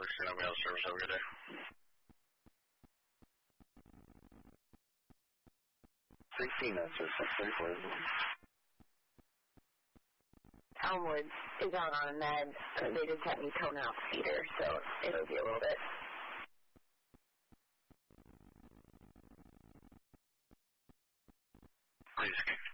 nobody else service. Have a good day. Elmwood is out on a med. They just had me tone out the feeder, so it'll be a little bit. Please.